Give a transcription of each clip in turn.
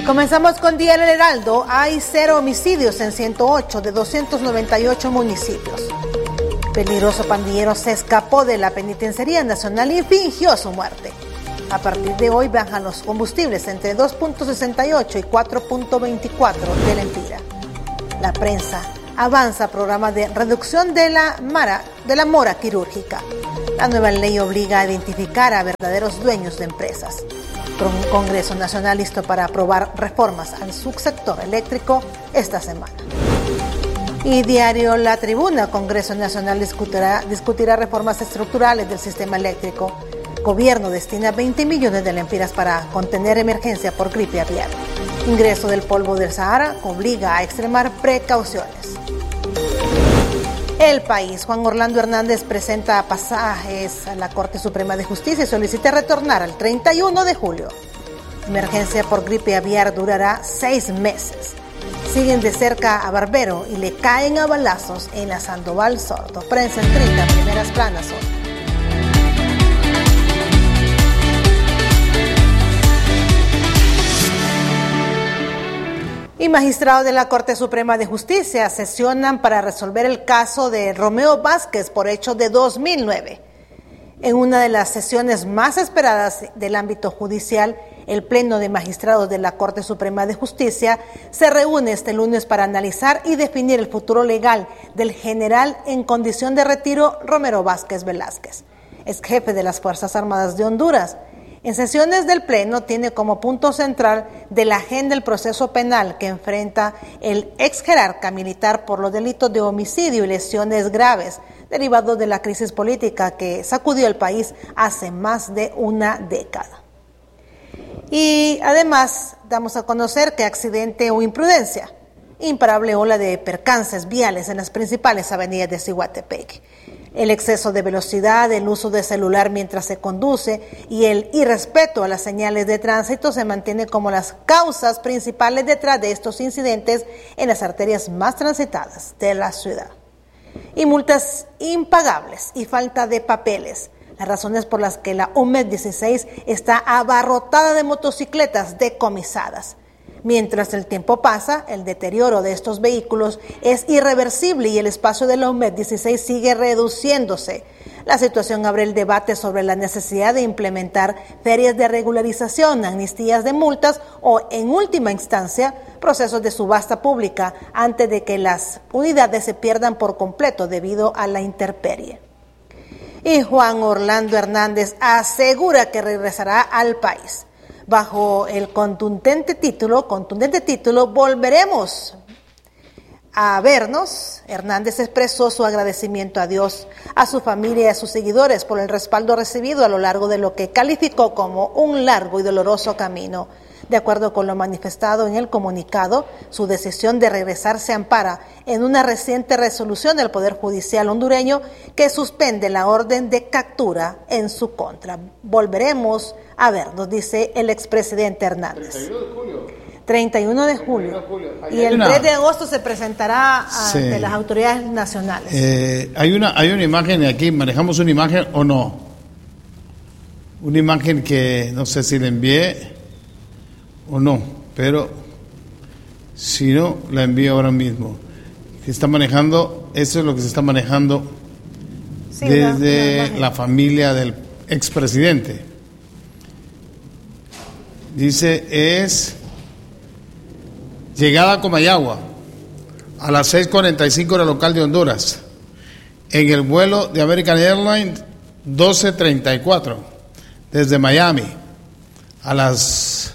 Comenzamos con Día del Heraldo. Hay 0 homicidios en 108 de 298 municipios. Peligroso pandillero se escapó de la Penitenciaría Nacional y fingió su muerte. A partir de hoy bajan los combustibles entre 2.68 y 4.24 de la empira. La prensa avanza programa de reducción de la mora quirúrgica. La nueva ley obliga a identificar a verdaderos dueños de empresas. Un Congreso Nacional listo para aprobar reformas al subsector eléctrico esta semana. Y diario La Tribuna, Congreso Nacional discutirá reformas estructurales del sistema eléctrico. Gobierno destina 20 millones de lempiras para contener emergencia por gripe aviar. Ingreso del polvo del Sahara obliga a extremar precauciones. El País, Juan Orlando Hernández presenta pasajes a la Corte Suprema de Justicia y solicita retornar al 31 de julio. Emergencia por gripe aviar durará 6 meses. Siguen de cerca a Barbero y le caen a balazos en la Sandoval Sordo. Prensa en 30, primeras planas hoy. Y magistrados de la Corte Suprema de Justicia sesionan para resolver el caso de Romeo Vázquez por hechos de 2009. En una de las sesiones más esperadas del ámbito judicial, el Pleno de Magistrados de la Corte Suprema de Justicia se reúne este lunes para analizar y definir el futuro legal del general en condición de retiro Romero Vázquez Velázquez, ex jefe de las Fuerzas Armadas de Honduras. En sesiones del Pleno tiene como punto central de la agenda el proceso penal que enfrenta el ex jerarca militar por los delitos de homicidio y lesiones graves derivados de la crisis política que sacudió el país hace más de una década. Y además damos a conocer que accidente o imprudencia, imparable ola de percances viales en las principales avenidas de Ciguatepec. El exceso de velocidad, el uso de celular mientras se conduce y el irrespeto a las señales de tránsito se mantiene como las causas principales detrás de estos incidentes en las arterias más transitadas de la ciudad. Y multas impagables y falta de papeles, las razones por las que la UMED 16 está abarrotada de motocicletas decomisadas. Mientras el tiempo pasa, el deterioro de estos vehículos es irreversible y el espacio de la UMED 16 sigue reduciéndose. La situación abre el debate sobre la necesidad de implementar ferias de regularización, amnistías de multas o, en última instancia, procesos de subasta pública antes de que las unidades se pierdan por completo debido a la intemperie. Y Juan Orlando Hernández asegura que regresará al país. Bajo el contundente título, volveremos a vernos. Hernández expresó su agradecimiento a Dios, a su familia y a sus seguidores por el respaldo recibido a lo largo de lo que calificó como un largo y doloroso camino. De acuerdo con lo manifestado en el comunicado, su decisión de regresar se ampara en una reciente resolución del Poder Judicial hondureño que suspende la orden de captura en su contra. Volveremos a vernos, dice el expresidente Hernández. 31 de julio. Y el 3 de agosto se presentará ante las autoridades nacionales. Hay una imagen aquí, manejamos una imagen o no. Una imagen que no sé si la envié o no, pero si no, la envío ahora mismo. Se está manejando, eso es lo que se está manejando desde la familia del expresidente. Dice, es llegada a Comayagua a las 6:45 hora local de Honduras, en el vuelo de American Airlines 1234, desde Miami, a las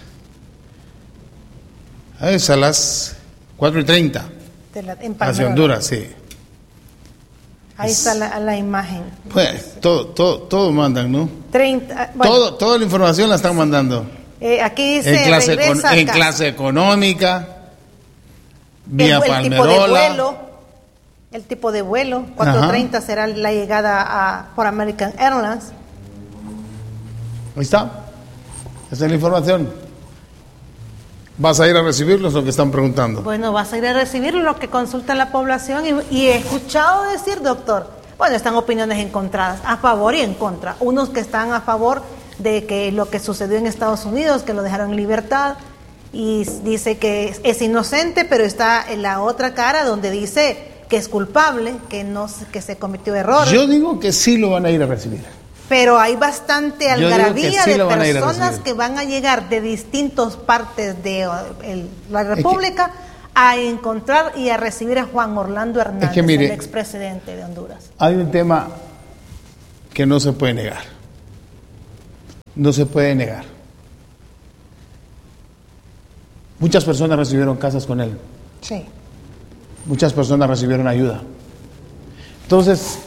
4:30 hacia Honduras, sí. Ahí está la imagen. Pues todo mandan, ¿no? 30, bueno, toda la información la están mandando. Aquí dice en clase económica, vía Palmerola. El tipo de vuelo, 4:30 será la llegada por American Airlines. Ahí está. Esa es la información. ¿Vas a ir a recibirlos lo que están preguntando? Bueno, vas a ir a recibir lo que consulta la población y he escuchado decir, doctor, bueno, están opiniones encontradas, a favor y en contra. Unos que están a favor de que lo que sucedió en Estados Unidos, que lo dejaron en libertad, y dice que es inocente, pero está en la otra cara donde dice que es culpable, que se cometió error. Yo digo que sí lo van a ir a recibir. Pero hay bastante algarabía sí de personas que van a llegar de distintas partes de la República a encontrar y a recibir a Juan Orlando Hernández, el expresidente de Honduras. Hay un tema que no se puede negar. No se puede negar. Muchas personas recibieron casas con él. Sí. Muchas personas recibieron ayuda. Entonces,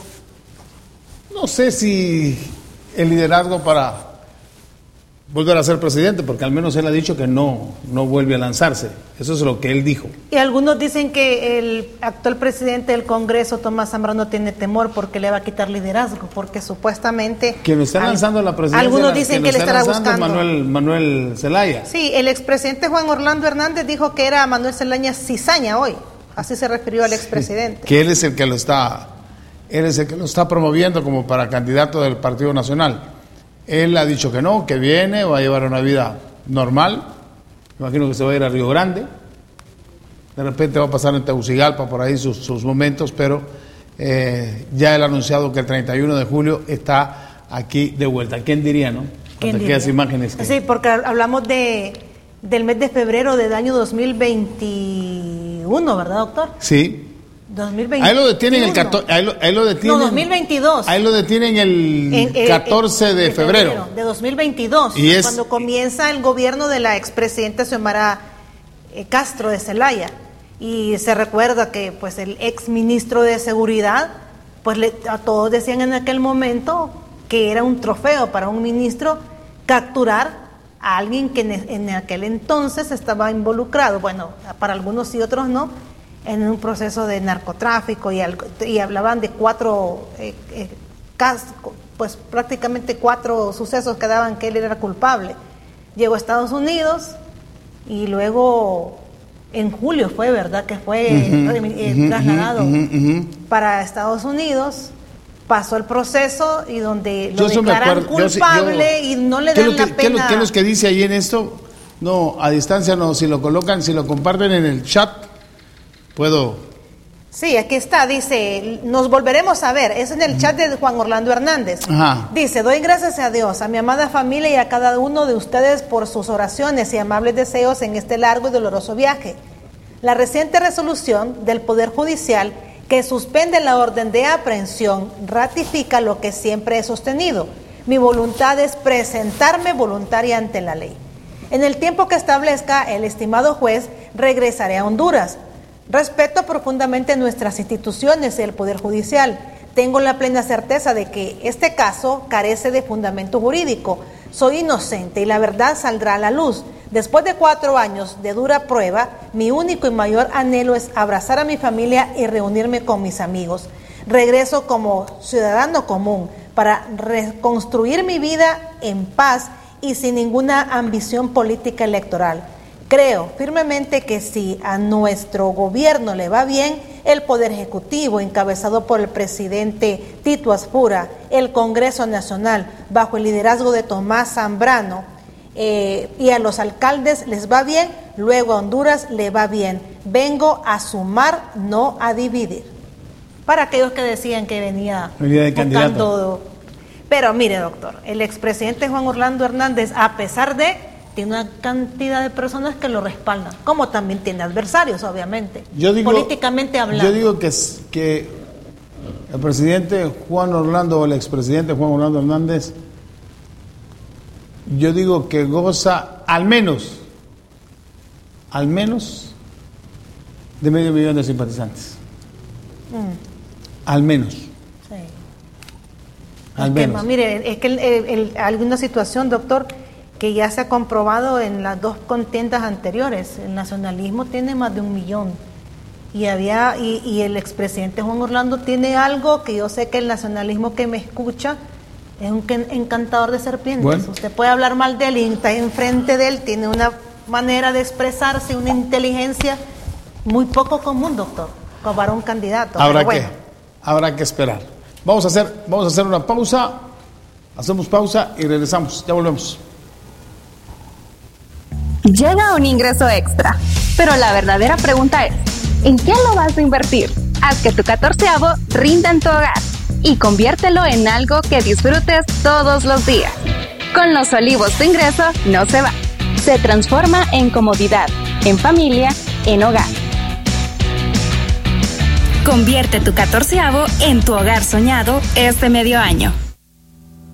no sé si el liderazgo para volver a ser presidente, porque al menos él ha dicho que no vuelve a lanzarse. Eso es lo que él dijo. Y algunos dicen que el actual presidente del Congreso, Tomás Zambrano, tiene temor porque le va a quitar liderazgo, porque supuestamente... Quien lo está lanzando a la presidencia... Algunos dicen que le estará buscando. Manuel Zelaya. Sí, el expresidente Juan Orlando Hernández dijo que era Manuel Zelaya cizaña hoy. Así se refirió al expresidente. Que él es el que lo está promoviendo como para candidato del Partido Nacional. Él ha dicho que no, que viene, va a llevar una vida normal. Imagino que se va a ir a Río Grande. De repente va a pasar en Tegucigalpa por ahí sus momentos, pero ya él ha anunciado que el 31 de julio está aquí de vuelta. ¿Quién diría, no? ¿Quién diría? Aquellas imágenes que... Sí, porque hablamos del mes de febrero del año 2021, ¿verdad, doctor? Sí. 2021. Ahí lo detienen ahí lo detienen. No, 2022. Ahí lo detienen el 14 de febrero de 2022, y es cuando comienza el gobierno de la expresidenta Xiomara Castro de Zelaya. Y se recuerda que pues el ex ministro de Seguridad, pues a todos decían en aquel momento que era un trofeo para un ministro capturar a alguien que en aquel entonces estaba involucrado, bueno, para algunos y otros no, en un proceso de narcotráfico y hablaban de 4 casos, pues prácticamente 4 sucesos que daban que él era culpable. Llegó a Estados Unidos y luego en julio fue, ¿verdad? Que fue trasladado para Estados Unidos, pasó el proceso y donde lo declaran culpable y no le dan la pena. ¿Qué es lo que dice ahí en esto? No, a distancia no, si lo comparten en el chat, puedo... Sí, aquí está, dice, nos volveremos a ver, es en el chat de Juan Orlando Hernández. Ajá. Dice, doy gracias a Dios, a mi amada familia y a cada uno de ustedes por sus oraciones y amables deseos en este largo y doloroso viaje. La reciente resolución del Poder Judicial que suspende la orden de aprehensión ratifica lo que siempre he sostenido. Mi voluntad es presentarme voluntaria ante la ley. En el tiempo que establezca el estimado juez, regresaré a Honduras. Respeto profundamente nuestras instituciones y el Poder Judicial. Tengo la plena certeza de que este caso carece de fundamento jurídico. Soy inocente y la verdad saldrá a la luz. Después de 4 años de dura prueba, mi único y mayor anhelo es abrazar a mi familia y reunirme con mis amigos. Regreso como ciudadano común para reconstruir mi vida en paz y sin ninguna ambición política electoral. Creo firmemente que si a nuestro gobierno le va bien, el Poder Ejecutivo, encabezado por el presidente Tito Aspura, el Congreso Nacional, bajo el liderazgo de Tomás Zambrano, y a los alcaldes les va bien, luego a Honduras le va bien. Vengo a sumar, no a dividir. Para aquellos que decían que venía de candidato. Pero mire, doctor, el expresidente Juan Orlando Hernández, a pesar de... tiene una cantidad de personas que lo respaldan, como también tiene adversarios, obviamente, políticamente hablando. Yo digo que el presidente Juan Orlando, o el expresidente Juan Orlando Hernández, yo digo que goza al menos de 500,000 de simpatizantes. Al menos. Sí. Al menos. Mire, es que alguna situación, doctor, que ya se ha comprobado en las 2 contiendas anteriores. El nacionalismo tiene más de 1 millón. Y el expresidente Juan Orlando tiene algo que yo sé que el nacionalismo que me escucha es un encantador de serpientes. Bueno. Usted puede hablar mal de él y está enfrente de él, tiene una manera de expresarse, una inteligencia muy poco común, doctor, para un candidato. Habrá que esperar. Vamos a hacer una pausa, hacemos pausa y regresamos. Ya volvemos. llega un ingreso extra. Pero la verdadera pregunta es, ¿en qué lo vas a invertir? Haz que tu 14avo rinda en tu hogar y conviértelo en algo que disfrutes todos los días. Con Los Olivos tu ingreso no se va. Se transforma en comodidad, en familia, en hogar. Convierte tu 14avo en tu hogar soñado este medio año.